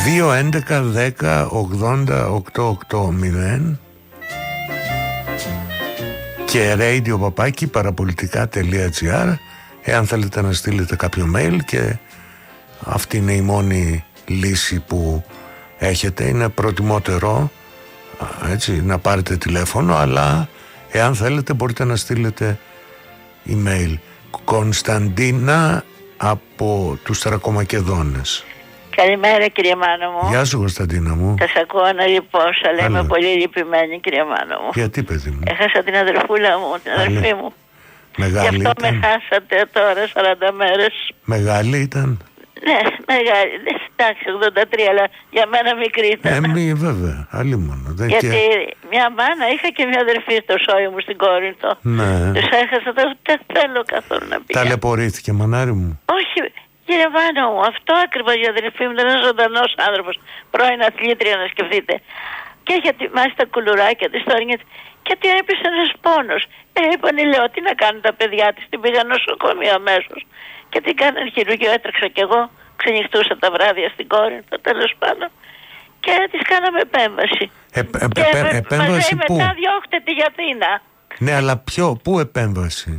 2-11-10-80-880 και radio@parapolitica.gr εάν θέλετε να στείλετε κάποιο mail, και αυτή είναι η μόνη λύση που έχετε. Είναι προτιμότερο έτσι να πάρετε τηλέφωνο, αλλά εάν θέλετε μπορείτε να στείλετε email. Κωνσταντίνα από τους Τρακομακεδόνες. Καλημέρα κύριε Μάνο μου. Γεια σου Κωνσταντίνα μου. Θα σ' ακούω να λυπώσω, αλλά είμαι πολύ λυπημένη κύριε Μάνο μου. Γιατί παιδί μου? Έχασα την αδερφούλα μου, την αδερφή μου. Μεγάλη Γι' αυτό ήταν. με χάσατε τώρα 40 μέρες. Μεγάλη ήταν. Ναι, μεγάλη. Εντάξει, 83, αλλά για μένα μικρή ήταν. Βέβαια, αλλήμον. Γιατί μια μάνα είχα και μια αδερφή στο σόι μου στην Κόρινθο. Ναι. Τους έχασα τώρα, δεν θέλω καθόλου να πηγαίνω. Ταλαιπωρήθηκε μανάρι μου. Όχι, κύριε Μάνο μου, αυτό ακριβώς η αδερφή μου ήταν ένας ζωντανός άνθρωπος, πρώην αθλήτρια να σκεφτείτε. Και είχε ετοιμάσει τα κουλουράκια της, και την έπεισε ένας πόνος. Λοιπόν, λέω, τι να κάνουν τα παιδιά της, την πήγαν νοσοκομείο αμέσως. Και την κάνανε χειρουργείο, έτρεξα κι εγώ, ξενυχτούσα τα βράδια στην Κόρινθο, τέλος πάντων. Και της κάναμε επέμβαση. Επέμβαση πού? Μετά διώχτε τη για Αθήνα. Ναι, αλλά πού επέμβαση?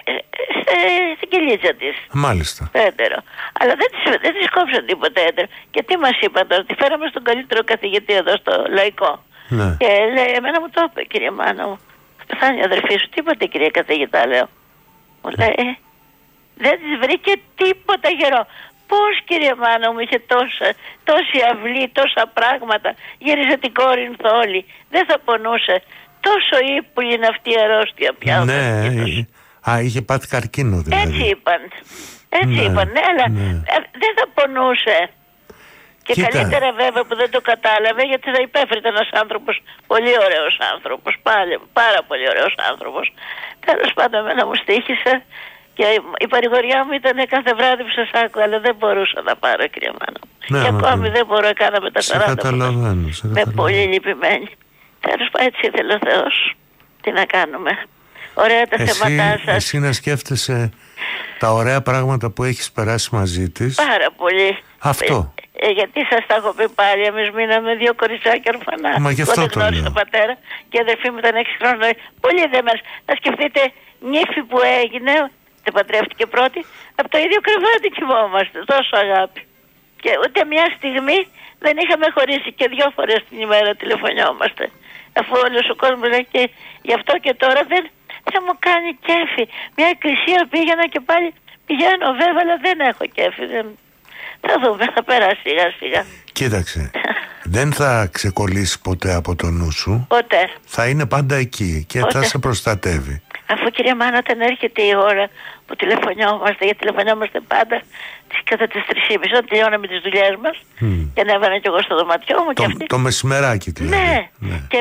Στην κοιλίτσα της. Μάλιστα. Έντερο. Αλλά δεν της κόψαν τίποτα έντερο. Και τι μας είπαν τώρα, τη φέραμε στον καλύτερο καθηγητή εδώ στο Λαϊκό. Ναι. Και λέει, εμένα μου το είπε, κύριε Μάνα μου, πεθάνει η αδερφή σου, τίποτε κύριε καθηγητά, λέω. Μου λέει, δεν της βρήκε τίποτα γερό. Πώς κύριε Μάνα μου, είχε τόση αυλή, τόσα πράγματα, γύριζε την Κόρινθο όλη, δεν θα πονούσε. Τόσο ύπουλη είναι αυτή η αρρώστια πια. Ναι, είχε πάθει καρκίνο δηλαδή. Έτσι είπαν, ναι, αλλά δεν θα πονούσε. Και κοίτα, καλύτερα βέβαια που δεν το κατάλαβε, γιατί θα υπέφερε ένας άνθρωπος, πολύ ωραίος άνθρωπος, πάρα πολύ ωραίος άνθρωπος. Τέλος πάντων εμένα μου στοίχησε και η παρηγοριά μου ήταν κάθε βράδυ που σας άκουγα, αλλά δεν μπορούσα να πάρω κύριε Μάνα. Ναι, και ακόμη δεν μπορώ, κάναμε τα 40 με πολύ λυπημένη. Τέλος πάντων έτσι ήθελε ο Θεός. Τι να κάνουμε. Ωραία τα θέματά σας. Εσύ να σκέφτεσαι τα ωραία πράγματα που έχεις περάσει μαζί της. Πάρα πολύ. Αυτό. Γιατί σας τα έχω πει πάλι, εμείς μείναμε 2 κοριτσάκια ορφανά. Μα γι' αυτό το λέω. τον πατέρα και η αδερφή μου ήταν 6 χρόνων. Πολύ δεμένος. Να σκεφτείτε, νύφη που έγινε, δεν παντρεύτηκε πρώτη, από το ίδιο κρεβάτι κοιμόμαστε. Τόσο αγάπη. Και ούτε μια στιγμή δεν είχαμε χωρίσει, και 2 φορές την ημέρα τηλεφωνιόμαστε. Αφού όλος ο κόσμος λέει, και γι' αυτό και τώρα δεν μου κάνει κέφι. Μια εκκλησία πήγαινα και πάλι πηγαίνω βέβαια, αλλά δεν έχω κέφι. Θα δούμε, θα περάσει σιγά σιγά. Κοίταξε, δεν θα ξεκολλήσει ποτέ από το νου σου. Ποτέ. Θα είναι πάντα εκεί και θα σε προστατεύει. Αφού κυρία Μάνα, όταν έρχεται η ώρα που τηλεφωνιόμαστε, γιατί τηλεφωνιόμαστε πάντα κατά τις 3:30, όταν τελειώναμε τις δουλειές μας, και ανέβαινα κι εγώ στο δωματιό μου. Το μεσημεράκι δηλαδή. Ναι. Και,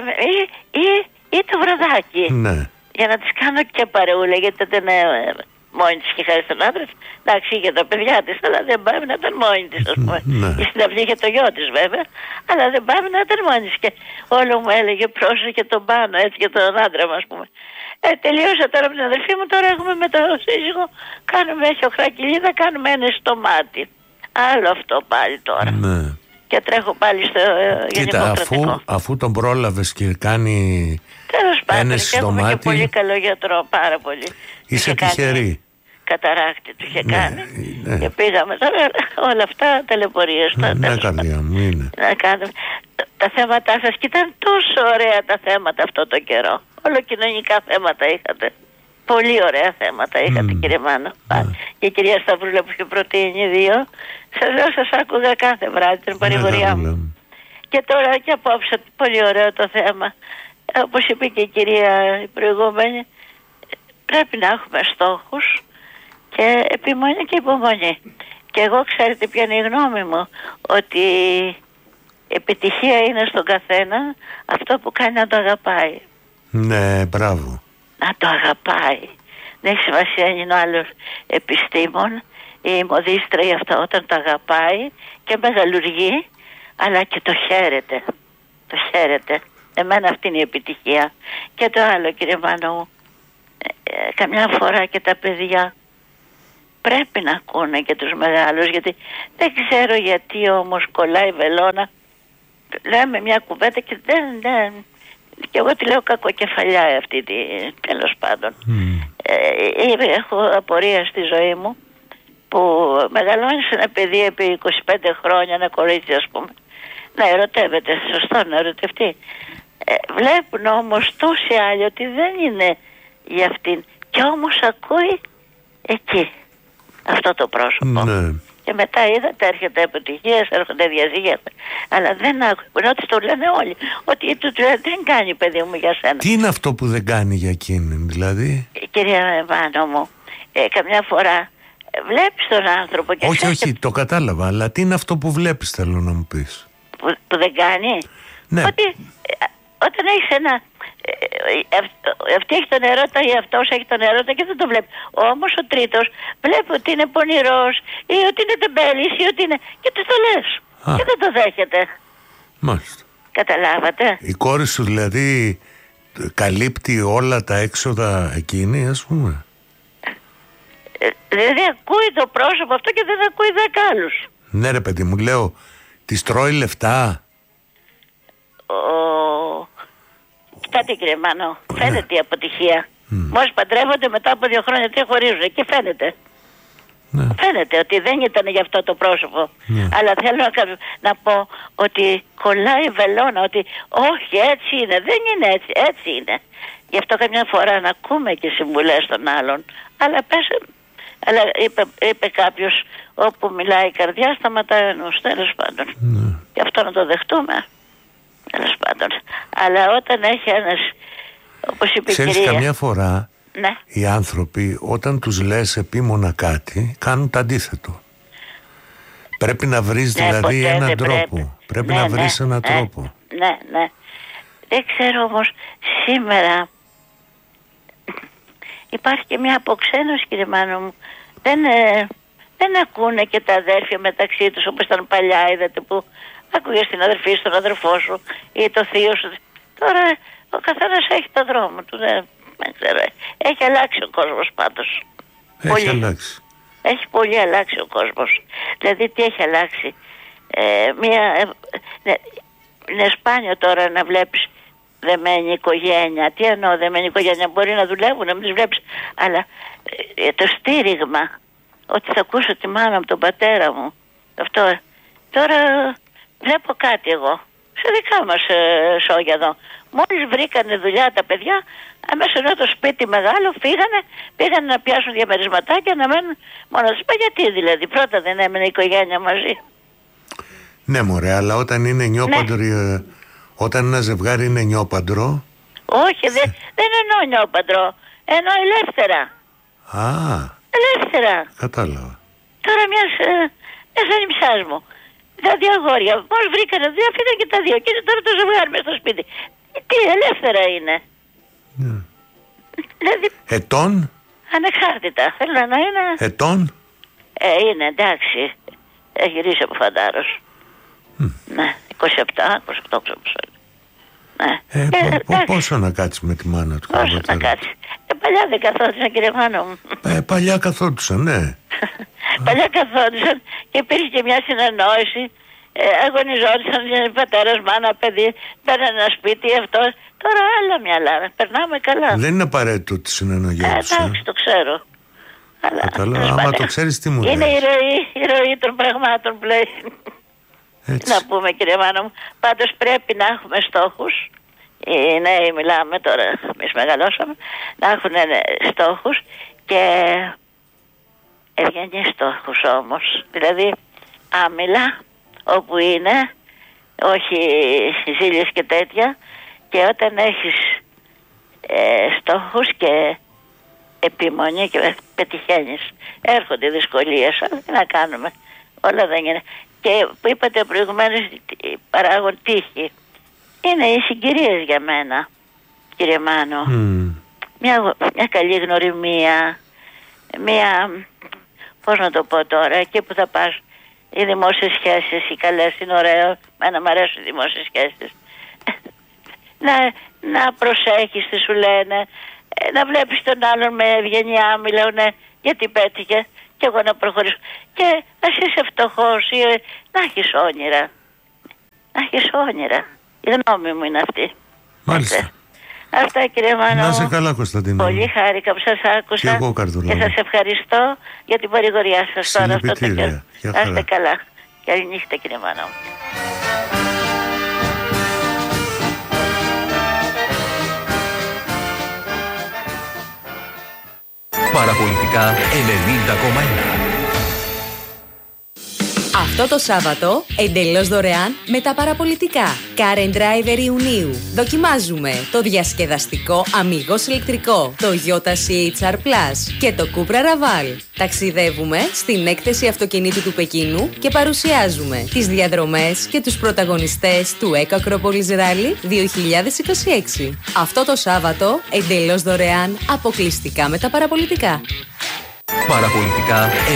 ή το βραδάκι. Ναι. Για να τις κάνω και παρεούλα, γιατί τότε είναι μόνη της και χάρη στον άντρα της. Εντάξει, για τα παιδιά της, αλλά δεν πάει να ήταν μόνη της, ας πούμε. Η συναυλή για το γιο της βέβαια, αλλά δεν πάει να ήταν μόνη της. Και όλο μου έλεγε πρόσεχε τον πάνω, έτσι, για τον άντρα μου, ας πούμε. Τελείωσα τώρα με την αδερφή μου, τώρα έχουμε με το σύζυγο, κάνουμε χιοχρακυλίδα, κάνουμε ένα στο μάτι. Άλλο αυτό πάλι τώρα. Ναι. Και τρέχω πάλι στο γενικό κρατικό. Αφού τον πρόλαβες και κάνει ένεση στο μάτι. Και πολύ καλό γιατρό, πάρα πολύ. Είσαι τυχερή. Καταράκτη του είχε κάνει. Και πήγαμε τώρα, όλα αυτά ταλαιπωρίες. Ναι, καρδιά μου, είναι. Να κάνουμε. Τα θέματά σας, και ήταν τόσο ωραία τα θέματα αυτό το καιρό. Όλο κοινωνικά θέματα είχατε. Πολύ ωραία θέματα είχατε κύριε Μάνο. Και η κυρία Σταυρούλα που είχε προτείνει 2. Σας λέω, σας άκουγα κάθε βράδυ την παρηγοριά μου. Και τώρα και απόψε πολύ ωραίο το θέμα. Όπως είπε και η κυρία η προηγούμενη, πρέπει να έχουμε στόχους και επιμονή και υπομονή. Και εγώ ξέρετε ποια είναι η γνώμη μου, ότι επιτυχία είναι στον καθένα αυτό που κάνει να το αγαπάει. Ναι, μπράβο. Να το αγαπάει. Δεν έχει σημασία αν είναι ο άλλος επιστήμον ή μοδίστρα ή αυτά, όταν το αγαπάει και μεγαλουργεί, αλλά και το χαίρεται. Το χαίρεται. Εμένα αυτή είναι η επιτυχία. Και το άλλο κύριε Μάνο μου, καμιά φορά και τα παιδιά πρέπει να ακούνε και τους μεγάλους, γιατί δεν ξέρω γιατί όμως κολλάει βελόνα. Λέμε μια κουβέντα και και εγώ τη λέω κακοκεφαλιά αυτή τέλος πάντων. Έχω απορία στη ζωή μου που μεγαλώνεις ένα παιδί επί 25 χρόνια, ένα κορίτσι ας πούμε, να ερωτεύεται, σωστό να ερωτευτεί. Βλέπουν όμως τόσοι άλλοι ότι δεν είναι για αυτήν και όμως ακούει εκεί αυτό το πρόσωπο. Ναι. Και μετά είδατε έρχεται επιτυχίες, έρχονται διαζύγια, αλλά δεν ακούει, ότι το λένε όλοι, ότι του λένε δεν κάνει παιδί μου για σένα. Τι είναι αυτό που δεν κάνει για εκείνη δηλαδή? Κυρία Εβάνο μου, καμιά φορά βλέπεις τον άνθρωπο και όχι, το κατάλαβα, αλλά τι είναι αυτό που βλέπεις, θέλω να μου πεις. Που δεν κάνει? Ναι. Ότι όταν έχεις ένα αυτή έχει τον ερώτα ή αυτός έχει τον ερώτα και δεν το βλέπει. Όμως ο τρίτος βλέπει ότι είναι πονηρός ή ότι είναι τεμπέλης ή ότι είναι, και του το λες και δεν το δέχεται. Μάλιστα. Καταλάβατε? Η κόρη σου δηλαδή καλύπτει όλα τα έξοδα εκείνη, ας πούμε? Δηλαδή ακούει το πρόσωπο αυτό και δεν ακούει 10 άλλους. Ναι ρε παιδί μου, λέω, της τρώει λεφτά? Κοιτάτε κύριε Μάνο, φαίνεται η αποτυχία. Μόλις παντρεύονται μετά από 2 χρόνια 3 χωρίζουν, εκεί φαίνεται. Ναι. Φαίνεται ότι δεν ήταν για αυτό το πρόσωπο. Ναι. Αλλά θέλω να πω ότι κολλάει βελόνα, ότι όχι έτσι είναι, δεν είναι έτσι, έτσι είναι. Γι' αυτό καμιά φορά να ακούμε και συμβουλές των άλλων. Αλλά είπε κάποιος, όπου μιλάει η καρδιά σταματάει ο νους, τέλος πάντων. Ναι. Γι' αυτό να το δεχτούμε. Τέλος πάντων. Αλλά όταν έχει ένας, όπως είπε η κυρία... Ξέρεις, καμιά φορά ναι. Οι άνθρωποι όταν τους λες επίμονα κάτι κάνουν το αντίθετο. Πρέπει να βρεις δηλαδή έναν τρόπο. Πρέπει να βρεις έναν τρόπο. Ναι. Δεν ξέρω όμως σήμερα υπάρχει και μια αποξένωση, κύριε Μάνο μου. Δεν ακούνε και τα αδέρφια μεταξύ τους όπως ήταν παλιά, είδατε, που ακούγες την αδερφή σου, τον αδερφό σου ή το θείο σου. Τώρα ο καθένας έχει το δρόμο του. Δεν ξέρω. Έχει αλλάξει ο κόσμος πάντως. Έχει αλλάξει. Έχει πολύ αλλάξει ο κόσμος. Δηλαδή τι έχει αλλάξει? Είναι σπάνιο τώρα να βλέπεις δεμένη οικογένεια. Τι εννοώ δεμένη οικογένεια? Μπορεί να δουλεύουν, να μην τους βλέπεις. Αλλά το στήριγμα, ότι θα ακούσω τη μάνα μου, τον πατέρα μου. Αυτό. Τώρα βλέπω κάτι εγώ. Σε δικά μας σόγια εδώ. Μόλις βρήκανε δουλειά τα παιδιά, αμέσως ενώ το σπίτι μεγάλο πήγανε να πιάσουν διαμερισματάκια, να μένουν μόνο τους. Μα γιατί δηλαδή? Πρώτα δεν έμενε η οικογένεια μαζί. Ναι μωρέ, αλλά όταν είναι νιόπαντροι, όταν ένα ζευγάρι είναι νιόπαντρο... Όχι, δεν εννοώ νιόπαντρο, εννοώ ελεύθερα. Α, ελεύθερα. Κατάλαβα. Τώρα μιας ανιψιάς μου, τα 2 αγόρια, μόλις βρήκανε δουλειά, φύγανε και τα 2 και είναι τώρα το ζευγάρι μες στο σπίτι. Τι ελεύθερα είναι. Ναι. Δηλαδή, ετών. Ανεξάρτητα. Θέλω να είναι. Ετών. Είναι εντάξει. Έχει γυρίσει από φαντάρος. Ναι, 27, 28 ξέρω πόσο είναι. Ναι. Πόσο να κάτσεις με τη μάνα του? Πόσο να κάτσεις? Παλιά δεν καθόντουσαν, κύριε Μάνο μου. Παλιά καθόντουσαν, ναι. Παλιά καθόντουσαν και υπήρχε και μια συνεννόηση. Αγωνιζόντουσαν πατέρας, μάνα, παιδί, πέραν ένα σπίτι, αυτό. Τώρα άλλα μυαλά, περνάμε καλά. Δεν είναι απαραίτητο ότι συνεννοιόντουσαν. Εντάξει, το ξέρω. Αλλά άμα το ξέρεις, τι μου λες? Είναι η ροή των πραγμάτων πλέον. Να πούμε, κύριε Μάνο μου, πάντως πρέπει να έχουμε στόχους. Οι νέοι μιλάμε τώρα, εμείς μεγαλώσαμε, να έχουν στόχους και ευγενείς στόχους όμως. Δηλαδή άμυλα όπου είναι, όχι ζήλιες και τέτοια, και όταν έχεις στόχους και επιμονή και πετυχαίνεις, έρχονται δυσκολίες, αλλά τι να κάνουμε, όλα δεν είναι. Και που είπατε προηγουμένως, παράγον τύχη, είναι οι συγκυρίες για μένα, κύριε Μάνο. Μια καλή γνωριμία, πώς να το πω τώρα, εκεί που θα πας, οι δημόσιες σχέσεις, οι καλές, είναι ωραίο, εμένα μου αρέσουν οι δημόσιες σχέσεις. Να προσέχεις τι σου λένε, να βλέπεις τον άλλον με ευγενιά, μιλάνε γιατί πέτυχε, και εγώ να προχωρήσω. Και ας είσαι φτωχός ή να έχεις όνειρα. Να έχεις όνειρα. Η γνώμη μου είναι αυτή. Μάλιστα. Αυτά, κύριε Μάνο. Να είσαι καλά, Κωνσταντίνα. Πολύ χάρηκα που σας άκουσα. Και εγώ, Καρδούλα. Και σας ευχαριστώ για την παρηγοριά σας τώρα αυτό το καιρό. Να είστε καλά. Καλή νύχτα, κύριε Μάνο. Παραπολιτικά 90,1. Αυτό το Σάββατο, εντελώς δωρεάν με τα παραπολιτικά. Car and Driver Ιουνίου. Δοκιμάζουμε το διασκεδαστικό αμιγώς ηλεκτρικό, το Toyota CHR Plus και το Cupra Raval. Ταξιδεύουμε στην έκθεση αυτοκινήτου του Πεκίνου και παρουσιάζουμε τις διαδρομές και τους πρωταγωνιστές του Eco Acropolis Rally 2026. Αυτό το Σάββατο, εντελώς δωρεάν, αποκλειστικά με τα παραπολιτικά. Παραπολιτικά